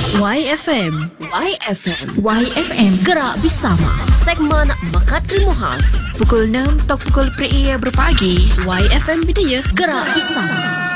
YFM. YFM. YFM. Gerak bersama. Segmen Bakat Ilmu Khas. Pukul 6 atau pukul 3 berpagi. YFM Bidaya. Gerak bersama.